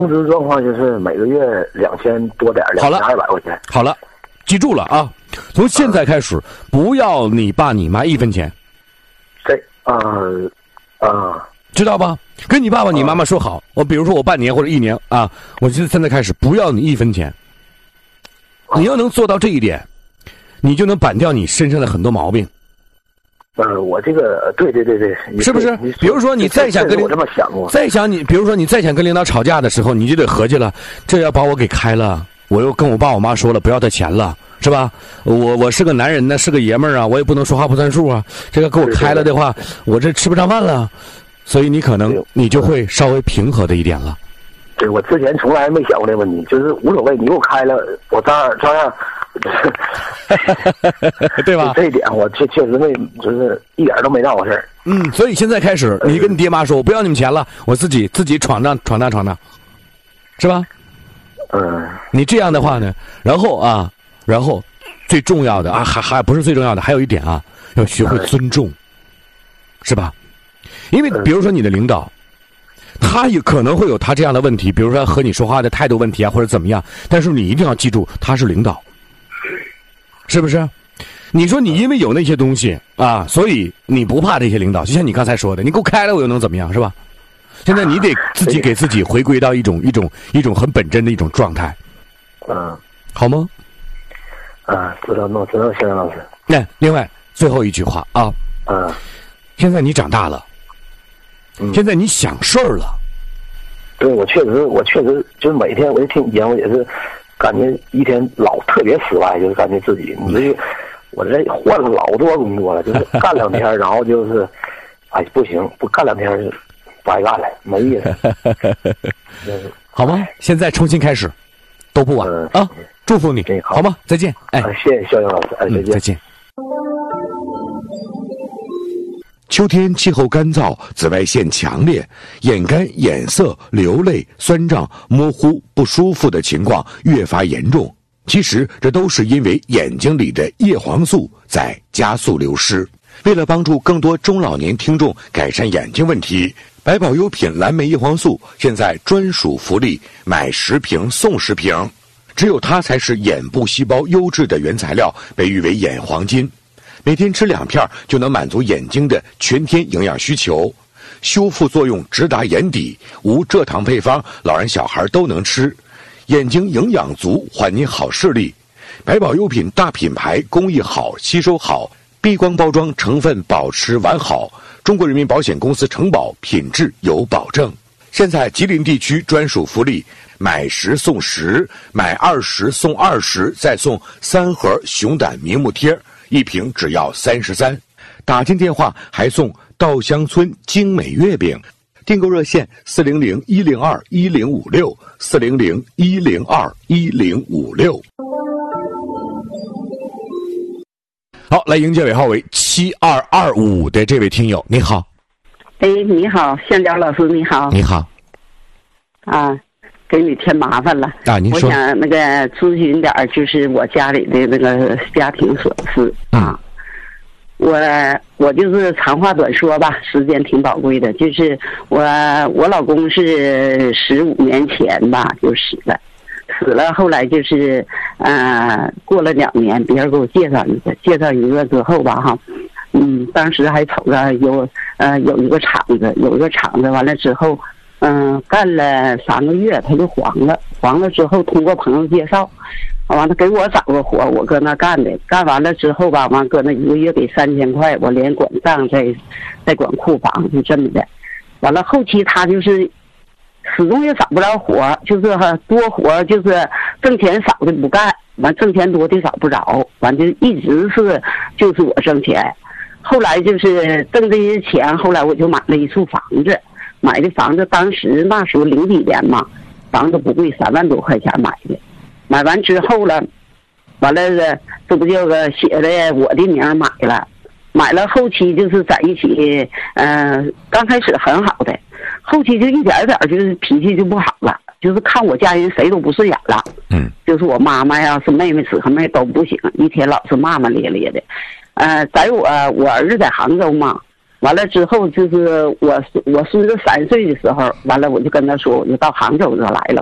工资状况就是每个月2000多点，2200块钱。 好了，记住了啊！从现在开始，不要你爸你妈1分钱。知道吧？跟你爸爸你妈妈说好，我比如说我半年或者1年啊，我现在开始不要你1分钱。你要能做到这一点，你就能板掉你身上的很多毛病。 我这个对， 是不是？比如说你再想跟比如说你再想跟领导吵架的时候，你就得合计了，这要把我给开了，我又跟我爸我妈说了不要他钱了，是吧？我是个男人呢，是个爷们儿啊，我也不能说话不算数啊。这个给我开了的话，我这吃不上饭了，所以你可能你就会稍微平和的一点了。 对，我之前从来没想过这问题，就是无所谓，你给我开了，我照样。 对吧？ 这一点我确实没，就是一点都没当回事儿。 所以现在开始，你跟你爹妈说，我不要你们钱了，我自己闯荡，是吧？你这样的话呢，然后最重要的啊，还不是最重要的，还有一点啊，要学会尊重，是吧？因为比如说你的领导，他也可能会有他这样的问题，比如说和你说话的态度问题啊，或者怎么样，但是你一定要记住，他是领导。是不是？你说你因为有那些东西啊，所以你不怕这些领导，就像你刚才说的，你给我开了我又能怎么样，是吧？现在你得自己给自己回归到一种很本真的一种状态，好吗？ 知道，谢老师。 那另外最后一句话啊，现在你长大了，现在你想事儿了。 对，我确实就是每天我就听你讲，我也是。感觉一天特别失败，就是感觉自己我这换了老多工作了，就是干2天，然后就是不行，不干2天就白干了，没意思。 好吗？现在重新开始都不晚啊！祝福你，好吗？再见。 谢谢肖阳老师，再见。 再见。 秋天气候干燥，紫外线强烈，眼干、眼涩、流泪、酸胀、模糊、不舒服的情况越发严重。其实这都是因为眼睛里的叶黄素在加速流失。为了帮助更多中老年听众改善眼睛问题，百宝优品蓝莓叶黄素现在专属福利，买10瓶送10瓶。只有它才是眼部细胞优质的原材料，被誉为眼黄金。每天吃2片就能满足眼睛的全天营养需求，修复作用直达眼底，无蔗糖配方，老人小孩都能吃，眼睛营养足，还你好视力。百宝优品大品牌，工艺好，吸收好，避光包装，成分保持完好，中国人民保险公司承保，品质有保证。现在吉林地区专属福利，买10送10，买20送20，再送3盒熊胆明目贴，1瓶只要33，打进电话还送稻香村精美月饼，订购热线400-102-1056，400-102-1056。 好，来迎接尾号为7225的这位听友，你好。 你好，向娇老师，你好。 你好。 给你添麻烦了您说。 我想那个咨询点就是我家里的那个家庭琐事我就是长话短说吧，时间挺宝贵的。就是我老公是15年前吧就死了，后来就是过了2年，别人给我介绍一个之后吧哈，当时还瞅着有一个厂子，完了之后干了3个月他就黄了之后通过朋友介绍，完了给我找个活，我搁那干完了之后吧，完搁那1个月给3000块，我连管账再管库房，就这么的。完了后期他就是始终也找不着活，就是多活就是挣钱少的不干，完挣钱多的找不着，完就一直是就是我挣钱。后来就是挣这些钱，后来我就买了一处房子，买的房子那时候00几年嘛，房子不贵，3万多块钱买的。买完之后了，完了这不就写的我的名买了后期就是在一起，刚开始很好的，后期就一点点就是脾气就不好了，就是看我家人谁都不顺眼了，就是我妈妈呀，是妹妹姊妹都不行，一天老是骂骂咧咧的。在我儿子在杭州嘛， 完了之后就是我孙子3岁的时候，完了我就跟他说，我就到杭州就来了。